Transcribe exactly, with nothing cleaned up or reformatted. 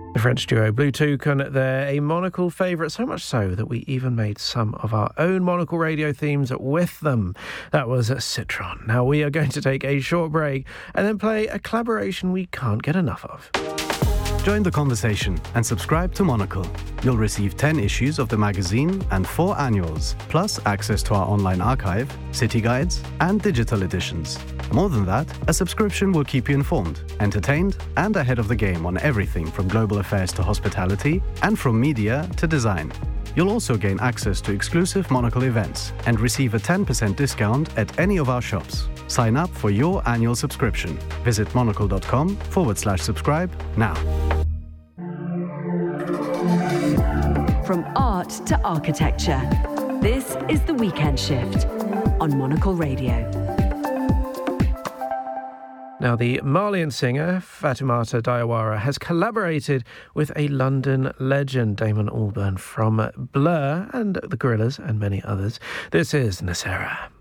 The French duo Blue Toucan, they're a Monocle favourite, so much so that we even made some of our own Monocle radio themes with them. That was Citron. Now we are going to take a short break and then play a collaboration we can't get enough of. Join the conversation and subscribe to Monocle. You'll receive ten issues of the magazine and four annuals, plus access to our online archive, city guides, and digital editions. More than that, a subscription will keep you informed, entertained, and ahead of the game on everything from global affairs to hospitality and from media to design. You'll also gain access to exclusive Monocle events and receive a ten percent discount at any of our shops. Sign up for your annual subscription. Visit monocle.com forward slash subscribe now. From art to architecture, this is The Weekend Shift on Monocle Radio. Now, the Malian singer Fatoumata Diawara has collaborated with a London legend, Damon Albarn, from Blur and the Gorillaz and many others. This is Nasera.